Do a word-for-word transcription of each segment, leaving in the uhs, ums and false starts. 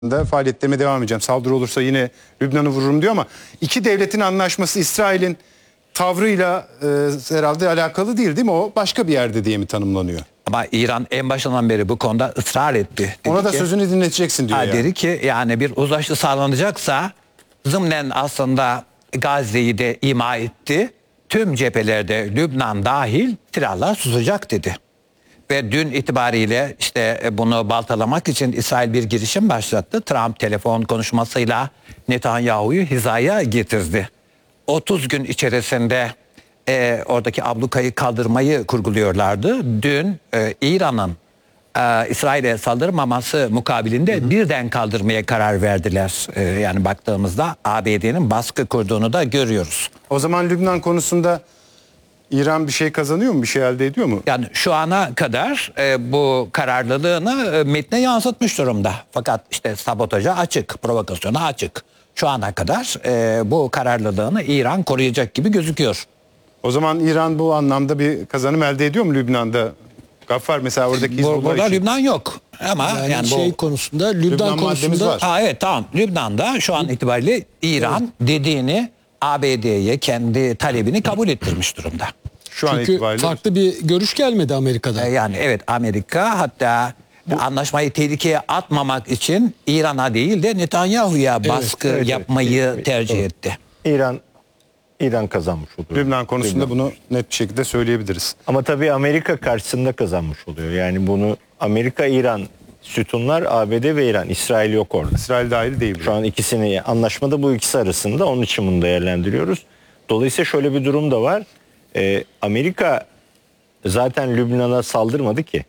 da faaliyetlerime devam edeceğim. Saldırı olursa yine Lübnan'ı vururum diyor ama iki devletin anlaşması İsrail'in tavrıyla e, herhalde alakalı değil değil mi? O başka bir yerde diye mi tanımlanıyor? Ama İran en başından beri bu konuda ısrar etti. Dedi Ona da ki, sözünü dinleteceksin diyor ha, yani. Dedi ki yani bir uzlaşı sağlanacaksa zımnen aslında Gazze'yi de ima etti. Tüm cephelerde Lübnan dahil silahlar susacak dedi. Ve dün itibariyle işte bunu baltalamak için İsrail bir girişim başlattı. Trump telefon konuşmasıyla Netanyahu'yu hizaya getirdi. otuz gün içerisinde e, oradaki ablukayı kaldırmayı kurguluyorlardı. Dün e, İran'ın e, İsrail'e saldırmaması mukabilinde hı hı. birden kaldırmaya karar verdiler. E, yani baktığımızda A B D'nin baskı kurduğunu da görüyoruz. O zaman Lübnan konusunda İran bir şey kazanıyor mu? Bir şey elde ediyor mu? Yani şu ana kadar e, bu kararlılığını e, metne yansıtmış durumda. Fakat işte sabotaja açık, provokasyona açık. Şu ana kadar e, bu kararlılığını İran koruyacak gibi gözüküyor. O zaman İran bu anlamda bir kazanım elde ediyor mu Lübnan'da? Gaffar mesela oradaki Hizbullah Burada için. Lübnan yok. Ama yani, yani şey bu konusunda Lübnan, Lübnan konusunda var. ha, evet tamam. Lübnan'da şu an itibariyle İran evet. dediğini A B D'ye kendi talebini kabul ettirmiş durumda. Şu an çünkü itibariyle farklı bir görüş gelmedi Amerika'da. E, yani evet Amerika hatta bu anlaşmayı tehlikeye atmamak için İran'a değil de Netanyahu'ya Evet, baskı evet, yapmayı evet, tercih evet. etti. İran İran kazanmış oluyor. Lübnan konusunda Lübnan. bunu net bir şekilde söyleyebiliriz. Ama tabii Amerika karşısında kazanmış oluyor. Yani bunu Amerika, İran sütunlar, A B D ve İran. İsrail yok orada. İsrail dahil değil. Şu an ikisini anlaşmada bu ikisi arasında, onun için bunu değerlendiriyoruz. Dolayısıyla şöyle bir durum da var. Ee, Amerika zaten Lübnan'a saldırmadı ki.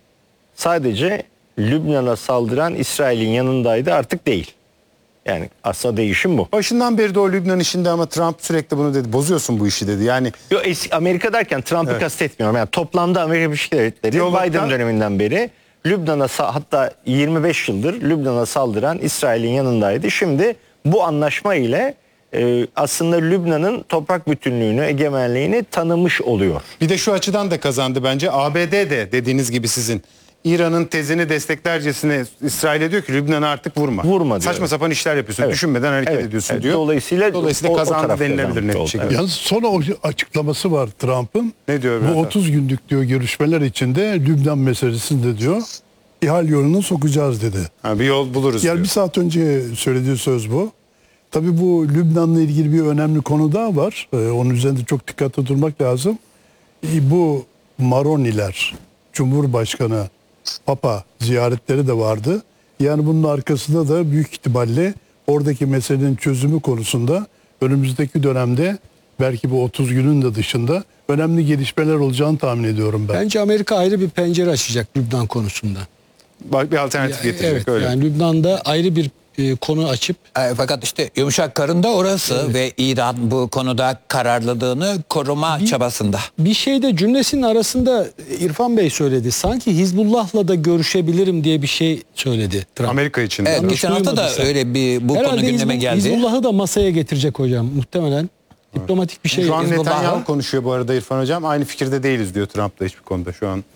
Sadece Lübnan'a saldıran İsrail'in yanındaydı, artık değil. Yani aslında değişim bu. Başından beri de o Lübnan işinde ama Trump sürekli bunu dedi. Bozuyorsun bu işi dedi. Yani Yo, eski, Amerika derken Trump'ı Evet. kastetmiyorum. Yani toplamda Amerika Birleşik Devletleri Diyalogda- Biden döneminden beri Lübnan'a sa- hatta yirmi beş yıldır Lübnan'a saldıran İsrail'in yanındaydı. Şimdi bu anlaşma ile e, aslında Lübnan'ın toprak bütünlüğünü, egemenliğini tanımış oluyor. bir de şu açıdan da kazandı bence. A B D de dediğiniz gibi sizin İran'ın tezini desteklercesine İsrail'e diyor ki Lübnan'a artık vurma. Vurma diyor. Saçma sapan işler yapıyorsun. Evet. Düşünmeden hareket Evet, ediyorsun evet. diyor. Dolayısıyla, Dolayısıyla o- o kazandı taraf denilebilir kazanmış net bir oldu. şekilde. Evet. Yalnız son o açıklaması var Trump'ın. Ne diyor Bu birader? otuz günlük diyor görüşmeler içinde Lübnan meselesinde diyor ihal yolunu sokacağız dedi. Ha, bir yol buluruz Yani diyor. bir saat önce söylediği söz bu. Tabii bu Lübnan'la ilgili bir önemli konu daha var. Ee, onun üzerinde çok dikkatli durmak lazım. Ee, bu Maroniler, Cumhurbaşkanı, Papa ziyaretleri de vardı. Yani bunun arkasında da büyük ihtimalle oradaki meselenin çözümü konusunda önümüzdeki dönemde belki bu otuz günün de dışında önemli gelişmeler olacağını tahmin ediyorum ben. Bence Amerika ayrı bir pencere açacak Lübnan konusunda. Bak bir alternatif Ya, getirecek evet, öyle. yani Lübnan'da ayrı bir e, konu açıp E, fakat işte yumuşak karın da orası Evet. ve İran bu konuda kararlılığını koruma Bir- çabasında. bir şey de cümlesinin arasında İrfan Bey söyledi. Sanki Hizbullah'la da görüşebilirim diye bir şey söyledi Trump. Amerika için. de. Evet, Yanlış geçen hafta da duymadıysa. öyle bir bu Herhalde konu gündeme Hizbul- geldi. Hizbullah'ı da masaya getirecek hocam muhtemelen. Diplomatik bir şey. Şu an Hizbullah'a- Netanyahu konuşuyor bu arada İrfan Hocam. Aynı fikirde değiliz diyor Trump'la hiçbir konuda şu an.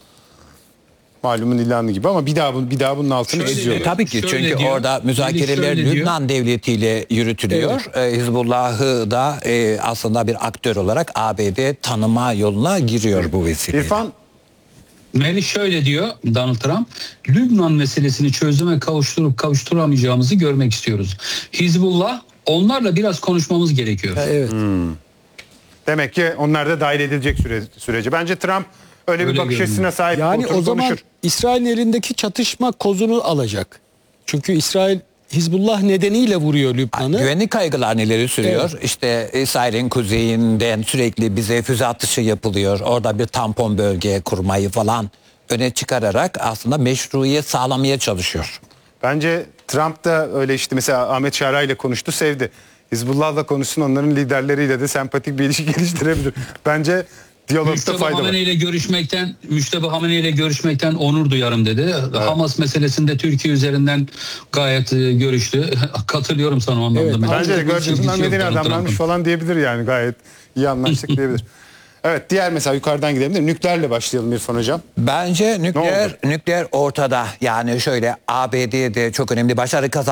Malumun ilanı gibi ama bir daha bu- bir daha bunun altını Şöyle çiziyorlar. E, tabii ki Şöyle çünkü diyor, orada müzakereler şöyle diyor. Lübnan devletiyle yürütülüyor. E, Hizbullah'ı da e, aslında bir aktör olarak A B D tanıma yoluna giriyor bu vesileyle. İrfan Melih şöyle diyor Donald Trump, Lübnan meselesini çözüme kavuşturup kavuşturamayacağımızı görmek istiyoruz. Hizbullah, onlarla biraz konuşmamız gerekiyor. Evet. demek ki onlar da dahil edilecek süre, sürece. Bence Trump öyle, bir Öyle bakış görünüyor. açısına sahip. Yani oturup o zaman konuşur. İsrail'in elindeki çatışma kozunu alacak. Çünkü İsrail Hizbullah nedeniyle vuruyor Lübnan'ı. Güvenlik kaygılarını ileri sürüyor. İşte İsrail'in kuzeyinden sürekli bize füze atışı yapılıyor. Orada bir tampon bölge kurmayı falan öne çıkararak aslında meşruiyet sağlamaya çalışıyor. Bence Trump da öyle işte mesela Ahmet Şara ile konuştu, sevdi. Hizbullah'la konuşsun, onların liderleriyle de sempatik bir ilişki geliştirebilir. Bence diyalogta Müştebah fayda var. Hamene ile görüşmekten, Müştebah Hamene ile görüşmekten onur duyarım dedi. Hamas meselesinde Türkiye üzerinden gayet e, görüştü. Katılıyorum sana o anlamda. Evet, Melih. Bence de Hiçbir gördüğünüz çizgisi yok Medeni Donald adamlarmış Trump'ın. falan diyebilir yani, gayet iyi anlaştık diyebilir. Evet, diğer mesela yukarıdan gidelim de nükleerle başlayalım İrfan Hocam. Bence nükleer oldu? nükleer ortada. Yani şöyle A B D'de çok önemli başarı kazandı.